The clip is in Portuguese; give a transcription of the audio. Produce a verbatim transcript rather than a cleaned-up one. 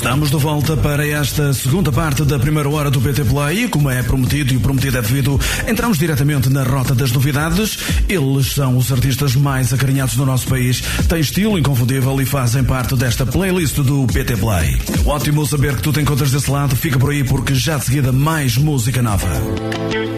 Estamos de volta para esta segunda parte da primeira hora do P T Play e, como é prometido e o prometido é devido, entramos diretamente na rota das novidades. Eles são os artistas mais acarinhados do nosso país, têm estilo inconfundível e fazem parte desta playlist do P T Play. É ótimo saber que tu te encontras desse lado, fica por aí porque já de seguida mais música nova.